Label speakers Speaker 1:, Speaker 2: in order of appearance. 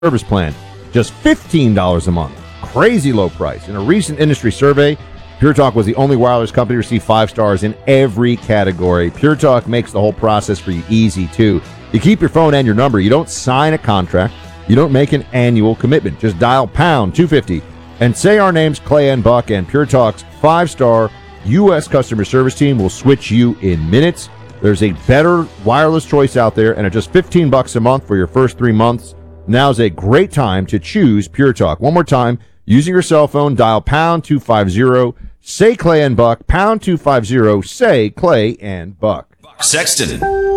Speaker 1: service plan, just $15 a month. Crazy low price. In a recent industry survey, Pure Talk was the only wireless company to receive 5 stars in every category. Pure Talk makes the whole process for you easy, too. You keep your phone and your number. You don't sign a contract. You don't make an annual commitment. Just dial pound 250 and say our names, Clay and Buck, and Pure Talk's 5-star U.S. customer service team will switch you in minutes. There's a better wireless choice out there, and at just $15 a month for your first 3 months, now's a great time to choose Pure Talk. One more time, using your cell phone, dial pound 250, say Clay and Buck, pound 250, say Clay and Buck.
Speaker 2: Sexton.